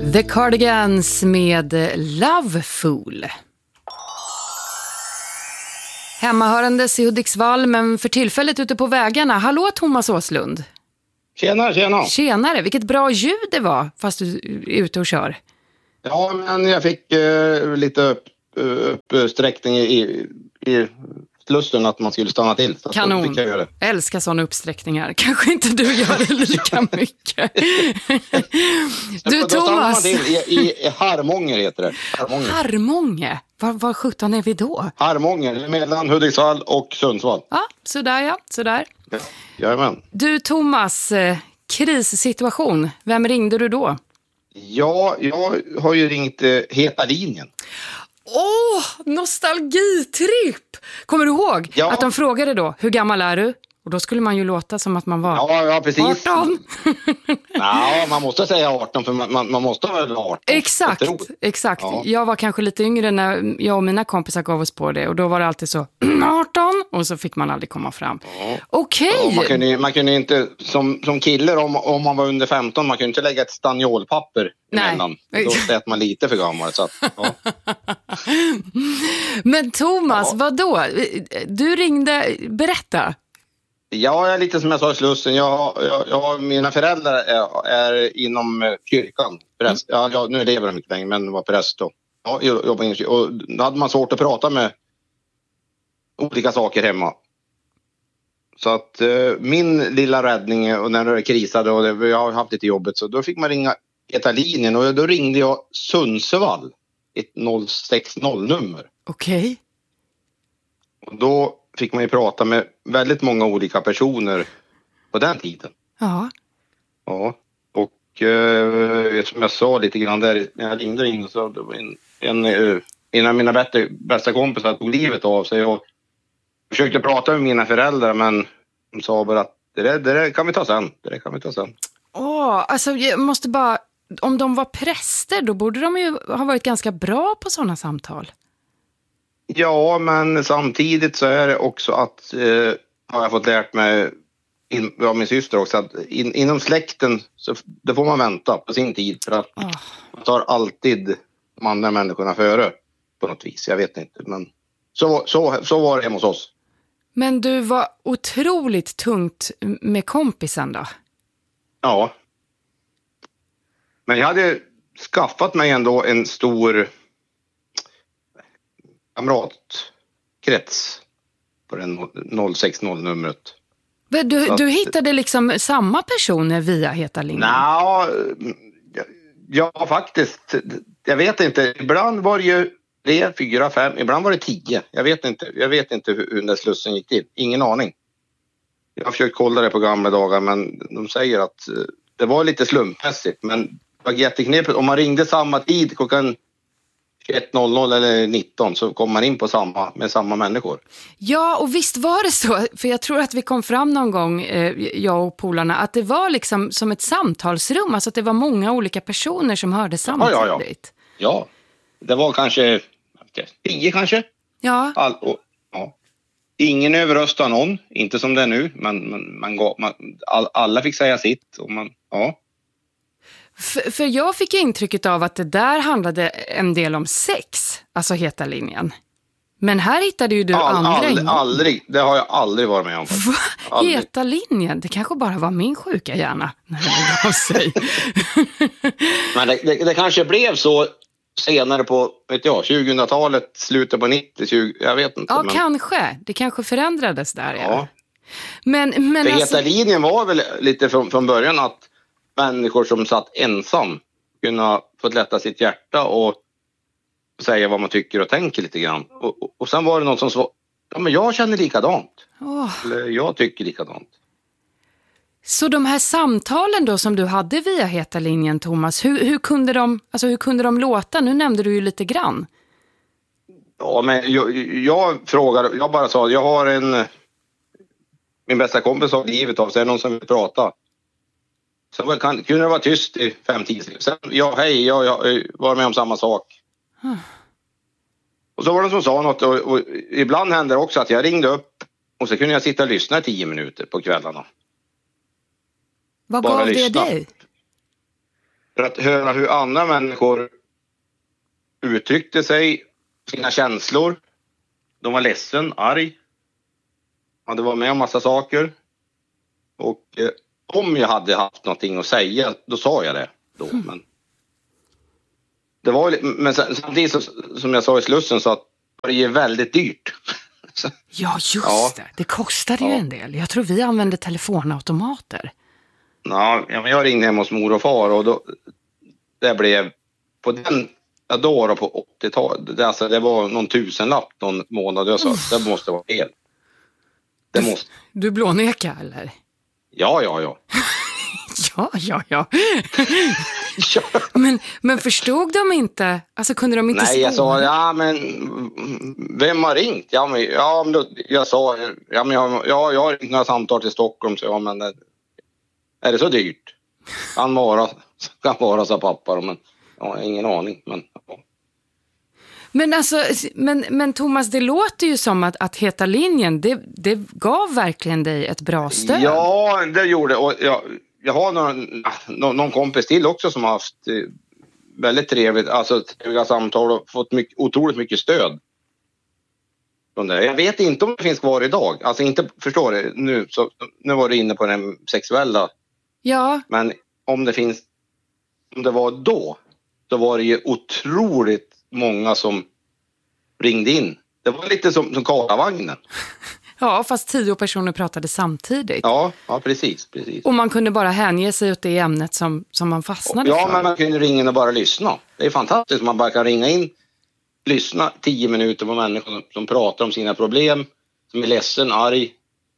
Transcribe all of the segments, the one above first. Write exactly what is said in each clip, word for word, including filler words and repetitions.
The Cardigans med Love Fool. Hemmahörandes i Hudiksvall, men för tillfället ute på vägarna. Hallå Thomas Åslund. Tjena, tjena. Tjenare, vilket bra ljud det var fast du är ute och kör. Ja, men jag fick uh, lite upp, uh, uppsträckning i, i slussen att man skulle stanna till. Så Kanon, så jag älskar sådana uppsträckningar. Kanske inte du gör det lika mycket. Du då, Thomas. Då man till i, i, i Harmånger heter det. Harmånger. Harmånger? Var, var sjutton är vi då? Harmånger, mellan Hudiksvall och Sundsvall. Ja, sådär ja, sådär. Ja, jajamän. Du Thomas, eh, krissituation. Vem ringde du då? Ja, jag har ju ringt eh, Heta linjen. Åh, oh, nostalgitripp! Kommer du ihåg ja. att de frågade då, hur gammal är du? Och då skulle man ju låta som att man var ja, ja, precis. arton. Ja, man måste säga arton för man, man, man måste vara arton. Exakt, exakt. Ja. Jag var kanske lite yngre när jag och mina kompisar gav oss på det. Och då var det alltid så, arton, och så fick man aldrig komma fram. Ja. Okej. Okay. Ja, man, kunde, man kunde inte, som, som kille om, om man var under femton, man kunde inte lägga ett stanniolpapper emellan. Då lät man lite för gammal. Så att, ja. Men Thomas, ja. Vadå? Du ringde, berätta. Ja, jag är lite som jag sa i Slussen. Jag, jag, jag, mina föräldrar är, är inom kyrkan. Präst. Ja, jag, nu lever de inte längre, men var präst då. Ja, jag, jag, och då hade man svårt att prata med olika saker hemma. Så att eh, min lilla räddning, och när det krisade och det, jag har haft lite jobbet, så då fick man ringa Heta linjen. Och då ringde jag Sundsvall, ett noll sex noll-nummer. Okej. Okay. Och då fick man ju prata med väldigt många olika personer på den tiden. Ja. Ja, och eh, som jag sa lite grann där, när jag ringde in så det var en, en, en, en av mina bästa, bästa kompisar tog livet av sig. Och försökte prata med mina föräldrar, men de sa bara att det där, det där kan vi ta sen. Det där kan vi ta sen. Åh, alltså jag måste bara, om de var präster då borde de ju ha varit ganska bra på sådana samtal. Ja, men samtidigt så är det också att eh, har jag fått lärt mig in, av min syster också att in, inom släkten så det får man vänta på sin tid för att oh. man tar alltid de andra människorna före på något vis. Jag vet inte, men så, så, så var det hemma hos oss. Men du var otroligt tungt med kompisen då? Ja. Men jag hade skaffat mig ändå en stor kamratkrets på den noll sex noll-numret. Du, du hittade liksom samma personer via Heta linjen? Ja, ja, faktiskt. Jag vet inte. Ibland var det ju tre, fyra, fem. Ibland var det tio. Jag vet inte, jag vet inte hur, hur den där slussen gick till. Ingen aning. Jag har försökt kolla det på gamla dagar, men de säger att det var lite slumpmässigt. Men det var jätteknepigt. Om man ringde samma tid klockan tjugoett noll noll eller nitton så kom man in på samma, med samma människor. Ja, och visst var det så. För jag tror att vi kom fram någon gång, eh, jag och polarna, att det var liksom som ett samtalsrum. Alltså att det var många olika personer som hörde samtidigt. Ja, ja, ja. Ja, det var kanske tio kanske. Ja. All, och, ja. Ingen överröstade någon, inte som det är nu. Men man, man, man, all, alla fick säga sitt. Och man, ja. För, för jag fick intrycket av att det där handlade en del om sex, alltså Heta linjen. Men här hittade ju du all, andra all, innan. Aldrig, det har jag aldrig varit med om. Aldrig. Heta linjen, det kanske bara var min sjuka hjärna när det gav sig. Men det, det, det kanske blev så senare på, vet jag, tjugohundratalet, slutet på nittio, tjugo, jag vet inte. Ja, men... kanske. Det kanske förändrades där. Ja. Ja. Men, men För alltså... Heta linjen var väl lite från, från början att människor som satt ensam kunna få lätta sitt hjärta och säga vad man tycker och tänker lite grann. Och, och, och sen var det någon som sa, ja men jag känner likadant. Oh. Eller jag tycker likadant. Så de här samtalen då som du hade via Heta linjen, Thomas, hur, hur, kunde de, alltså hur kunde de låta? Nu nämnde du ju lite grann. Ja, men jag, jag frågade, jag bara sa, jag har en, min bästa kompis av livet av sig, någon som vill prata. Så kan, kunde det vara tyst i fem tio. Sen, ja hej, jag, jag var med om samma sak. Hmm. Och så var det som sa något och, och ibland hände det också att jag ringde upp och så kunde jag sitta och lyssna i tio minuter på kvällarna. Vad gav det dig? För att höra hur andra människor uttryckte sig, sina känslor. De var ledsen, arg. Hade varit med om massa saker. Och eh, om jag hade haft någonting att säga, då sa jag det då. Mm. Men det var, men samtidigt så, som jag sa i Slussen, så att det är väldigt dyrt. Ja, just ja. det. Det kostade ja. ju en del. Jag tror vi använde telefonautomater. Ja, men jag ringde hem hos mor och far och då, det blev på den ja, då, då på åttiotalet. Det, alltså, det var någon tusenlapp någon månad. Jag sa, mm. det måste vara fel. Det du, måste. Du blåneka eller? Ja, ja, ja. ja, ja, ja. men, men förstod de inte? Alltså kunde de inte Nej, jag sa, ja men vem har ringt? Ja, men, ja, men då, jag sa, ja, men jag, ja, jag har ringt några samtal till Stockholm, så ja, men är det så dyrt? Kan vara, kan vara, sa pappa, men jag har ingen aning, men ja. Men alltså, men, men Thomas, det låter ju som att, att Heta linjen, det, det gav verkligen dig ett bra stöd. Ja, det gjorde, och jag, jag har någon, någon kompis till också som har haft väldigt trevligt, alltså trevliga samtal och fått mycket, otroligt mycket stöd. Jag vet inte om det finns kvar idag, alltså inte, förstår du, nu, så, nu var du inne på den sexuella. Ja. Men om det finns, om det var då, så var det ju otroligt många som ringde in. Det var lite som, som Karlavagnen. Ja, fast tio personer pratade samtidigt. Ja, ja precis, precis. Och man kunde bara hänge sig åt det ämnet som, som man fastnade ja, för. Ja, men man kunde ringa in och bara lyssna. Det är fantastiskt. Man bara kan ringa in, lyssna tio minuter på människor som, som pratar om sina problem, som är ledsen, arg.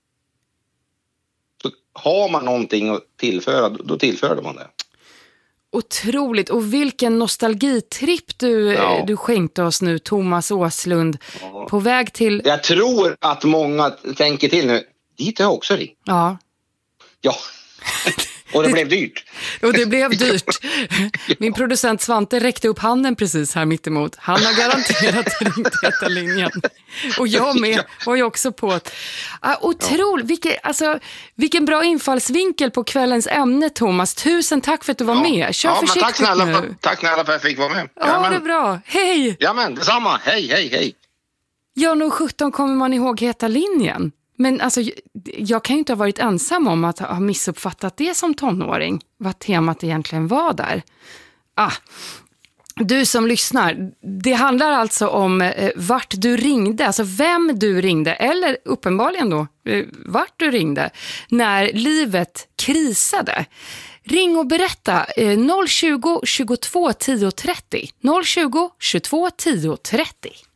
Så har man någonting att tillföra, då tillför man det. Otroligt. Och vilken nostalgitripp du, ja. du skänkte oss nu, Thomas Åslund. Ja. På väg till... Jag tror att många tänker till nu. Dit har jag också ringt. Ja. Ja. Och det, det blev dyrt. Och det blev dyrt. Min producent Svante räckte upp handen precis här mitt emot. Han har garanterat ringt Heta linjen. Och jag med var ju också på ett... Ah, otroligt. Ja. Vilken, alltså, vilken bra infallsvinkel på kvällens ämne, Thomas. Tusen tack för att du var ja. med. Kör ja, försiktigt tack snälla, nu. För, tack snälla för att jag fick vara med. Ja, ja men, det är bra. Hej! Ja, men detsamma. Hej, hej, hej. Ja, nog sjutton kommer man ihåg Heta linjen. Men alltså, jag kan ju inte ha varit ensam om att ha missuppfattat det som tonåring. Vad temat egentligen var där. Ah, du som lyssnar, det handlar alltså om eh, vart du ringde. Alltså vem du ringde, eller uppenbarligen då eh, vart du ringde. När livet krisade. Ring och berätta eh, noll tjugo, tjugotvå, tio trettio. noll tjugo, tjugotvå, tio trettio.